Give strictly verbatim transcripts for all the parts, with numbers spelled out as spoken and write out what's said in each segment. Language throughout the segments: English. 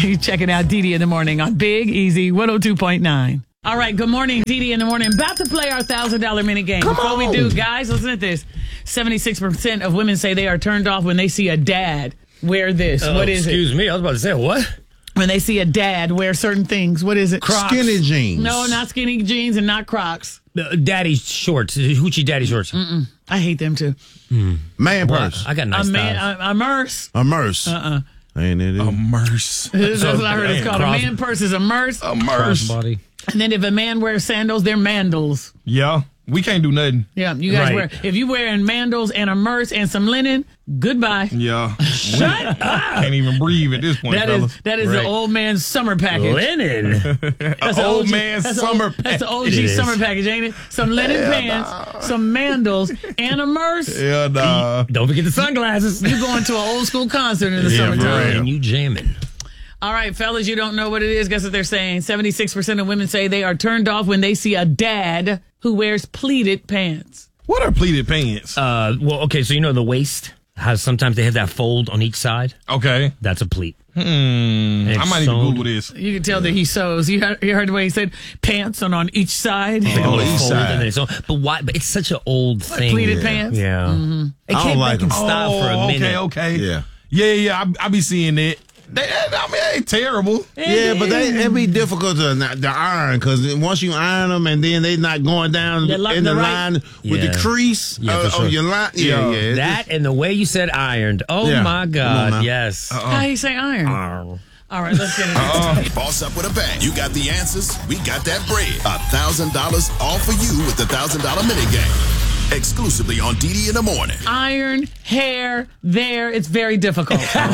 You checking out D D in the morning on Big Easy one oh two point nine. All right, good morning, D D in the morning. About to play our one thousand dollars minute game. Come Before on. we do, guys, listen to this. seventy-six percent of women say they are turned off when they see a dad wear this. Uh, what is excuse it? Excuse me, I was about to say, what? When they see a dad wear certain things. What is it? Crocs. Skinny jeans. No, not skinny jeans and not Crocs. Uh, daddy shorts. Hoochie daddy shorts. Mm-mm. I hate them too. Man Well, purse. I got nice a man, styles. a, a merce. A merce. Uh-uh. Ain't it? A merce. That's what I heard it's damn, called. A cross- man purse is a merce. A merce. Crossbody. And then if a man wears sandals, they're mandals. Yeah. We can't do nothing. Yeah, you guys Right. wear. If you wearing mandals and a merce and some linen, goodbye. Yeah. Shut up. Can't even breathe at this point, That fellas. is that is Right. the old man's summer package. Linen. That's the old O G man's that's the summer old- That's the O It G is. summer package, ain't it? Some linen pants, some mandals, and a merce. Yeah, nah. Don't forget the sunglasses. You going to an old school concert in the Yeah, for summertime. real. And you jamming. All right, fellas, you don't know what it is. Guess what they're saying? seventy-six percent of women say they are turned off when they see a dad who wears pleated pants. What are pleated pants? Uh, well, okay, so you know the waist? How sometimes they have that fold on each side? Okay. That's a pleat. Hmm. it's I might need to sewn. Google this. You can tell that he sews. You heard, you heard the way he said pants on, on each side. Like a Oh, little each fold side. and then it's on- but why? But it's such an old thing. pleated pants? Yeah. Mm-hmm. It I came don't like back in them. style for a Oh, minute. okay, okay. Yeah. Yeah, yeah, I, I be seeing that. They, I mean, it ain't terrible. Yeah, but they it be difficult to, to iron because once you iron them and then they not going down The li- in the, the right- line with Yeah. the crease Yeah, uh, for sure. of your line. Yeah, Yeah. yeah. That and the way you said ironed. Oh Yeah. my Come on God! now. Yes. How you say iron? Arr. All right, let's get it. Boss up with a bang. You got the answers. We got that bread. A thousand dollars all for you with the thousand dollar mini game. Exclusively on D D in the morning. Iron, hair, there. It's very difficult. Can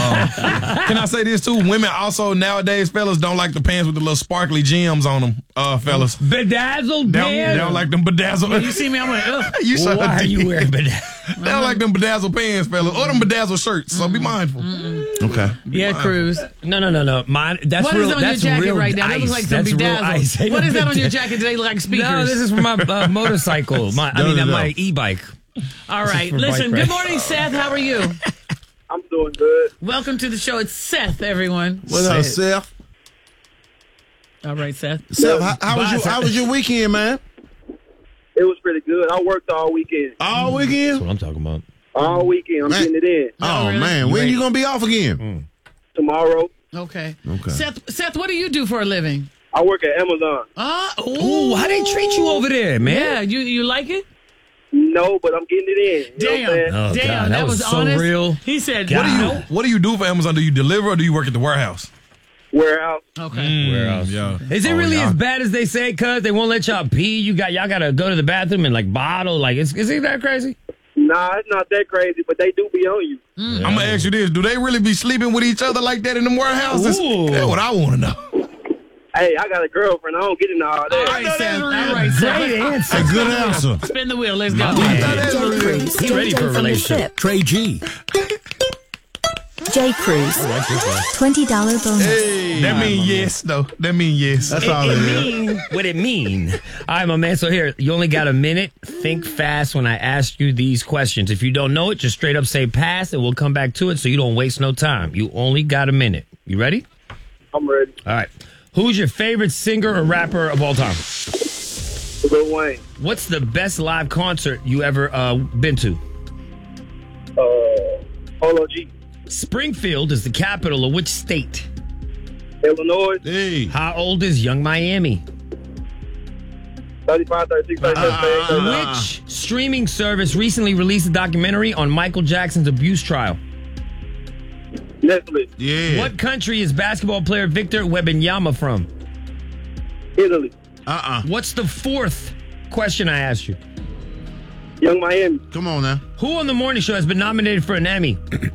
I say this too? Women also nowadays, fellas, don't like the pants with the little sparkly gems on them, uh, fellas. Bedazzled They don't, they pants. don't like them bedazzled. You see me? I'm like, ugh. you sure Why are do. you wearing bedazzled? They don't like them bedazzled pants, fellas, or them bedazzled shirts. So be mindful. Okay. Yeah, Cruz. No, no, no, no. Mine. That's What real. is on your that's jacket real right now? That ice. looks like some That's real ice. bedazzled. Ain't What no is that on your bedazz- jacket? Do they look like speakers? No, this is for my uh, motorcycle. My, I No, mean, no, no. my e-bike. All right, for listen. bike Good ride. morning, Seth. How are you? I'm doing good. Welcome to the show. It's Seth, everyone. What up, Seth? All right, Seth. Seth, how, how was Bye, your Seth. how was your weekend, man? It was pretty good. I worked all weekend. All That's weekend? what I'm talking about. All weekend. I'm Man. getting it in. Oh really? man, when Right. you gonna be off again? Tomorrow, Okay. Okay. Seth, Seth, what do you do for a living? I work at Amazon. Ah, Ooh, how they treat you over there, man? Yeah, you you like it? No, but I'm getting it in. You know what I'm Damn, saying? Oh, damn, God, that, that was, was so honest. real. He said, God. What do you "No." What do you do for Amazon? Do you deliver or do you work at the warehouse? Warehouse. Okay. Where else? Yeah. Is it Oh, really yeah. as bad as they say? Cause they won't let y'all pee. You got y'all gotta go to the bathroom and like bottle. Like, is, is it that crazy? Nah, it's not that crazy, but they do be on you. Mm. I'm gonna ask you this: do they really be sleeping with each other like that in them warehouses? Ooh. That's what I want to know. Hey, I got a girlfriend. I don't get into all All that. right, know Seth. that's All real. right, Great Seth. answer. A good answer. Spin the wheel. Let's go. That's Jay real. Cruz. He ready J J for a from the relationship. Ship. Trey G. J Cruz. twenty dollars bonus. That mean yes, though. That mean yes. That's It, all it it is. mean what it mean. All right, my man. So here, you only got a minute. Think fast when I ask you these questions. If you don't know it, just straight up say pass, and we'll come back to it so you don't waste no time. You only got a minute. You ready? I'm ready. All right. Who's your favorite singer or rapper of all time? Lil Wayne. What's the best live concert you ever uh, been to? Uh, Polo G. Springfield is the capital of which state? Illinois. Hey. How old is Young Miami? thirty-five, thirty-six, thirty-seven, thirty-eight. Which streaming service recently released a documentary on Michael Jackson's abuse trial? Netflix. Yeah. What country is basketball player Victor Wembanyama from? Italy. Uh-uh. What's the fourth question I asked you? Young Miami. Come on now. Who on the morning show has been nominated for an Emmy?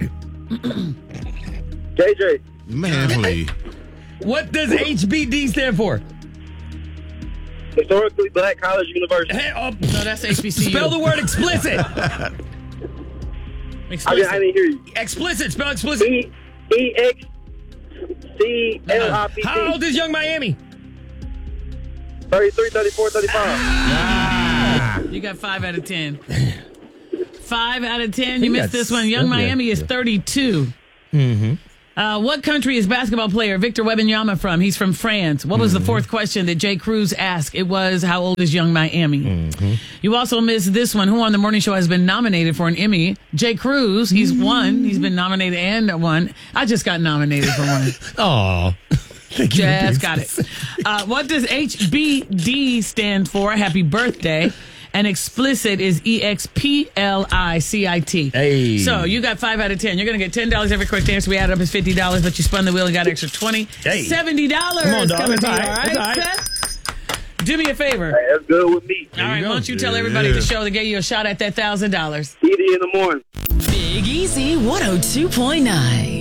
J J. Man, please. What does H B D stand for? Historically Black College University. Hey, oh, No, that's H B C U. spell the word explicit. I, Explicit. didn't, I didn't hear you. Explicit. Spell explicit. E E X C L I P How old T. is Young Miami? thirty-three, thirty-four, thirty-five. You got five out of ten. Five out of ten. You He missed got this one. Young okay. Miami is thirty-two. Mm-hmm. Uh, what country is basketball player Victor Wembanyama from? He's from France. What was Mm-hmm. the fourth question that Jay Cruz asked? It was, how old is Young Miami? Mm-hmm. You also missed this one. Who on the morning show has been nominated for an Emmy? Jay Cruz. He's won. He's been nominated and won. I just got nominated for one. Oh, thank you. Just got it. Uh, what does H B D stand for? Happy birthday. And explicit is E X P L I C I T. Hey. So you got five out of ten. You're going to get ten dollars every correct answer. We added up as fifty dollars, but you spun the wheel and got extra twenty. Hey. seventy dollars. Come on, dog. Coming It's to you, all right. It's all right. Seth? Do me a favor. Hey, that's good with me. All right, go. why don't you tell everybody at the show that gave you a shot at that one thousand dollars? Eat it in the morning. Big Easy one oh two point nine.